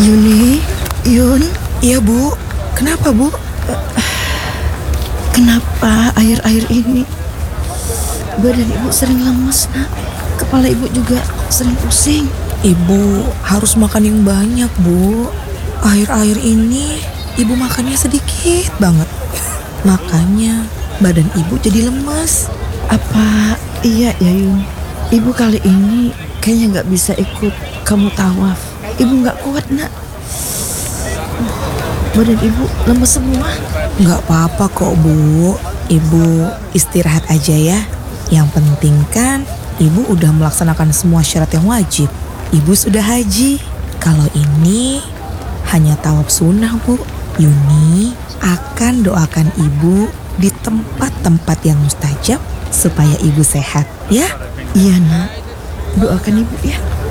Yuni, Yun, Iya Bu, kenapa Bu? kenapa akhir-akhir ini badan ibu sering lemes, nak? Kepala ibu juga sering pusing. Ibu harus makan yang banyak Bu. Akhir-akhir ini ibu makannya sedikit banget. Makanya badan ibu jadi lemas. Apa iya ya, Yun? Ibu kali ini kayaknya nggak bisa ikut kamu tawaf. Ibu nggak kuat, nak. Badan ibu lemes semua. Nggak apa-apa kok Bu. Ibu istirahat aja ya. Yang penting kan ibu udah melaksanakan semua syarat yang wajib. Ibu sudah haji. Kalau ini hanya tawaf sunnah Bu. Yuni akan doakan ibu di tempat-tempat yang mustajab supaya ibu sehat ya. Iya, nak. Doakan ibu ya.